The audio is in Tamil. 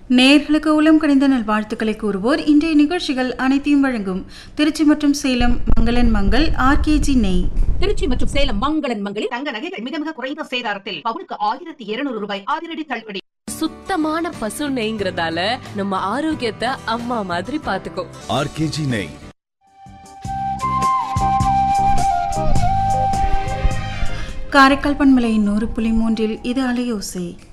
நேயர்களுக்கு உளம் கனிந்த நல்வாழ்த்துக்களை கூறுவோர் இன்றைய நிகழ்ச்சிகள் அனைத்தையும் வழங்கும் திருச்சி மற்றும் சேலம் மங்களன் மங்கள் ஆர்கேஜி நெய். திருச்சி மற்றும் சேலம் மங்களன் மங்களில் தங்க நகைகள் மிக மிக குறைந்த சேதாரத்தில் பவுனுக்கு 1200 ரூபாய் அதிரடி தள்ளுபடி. சுத்தமான பசு நெய்ங்கிறதால நம்ம ஆரோக்கியத்தை அம்மா மாதிரி பாத்துக்கோ. ஆர்கேஜி நெய். காரைக்கால் பண்பலை 100.3 இது அலையோசை.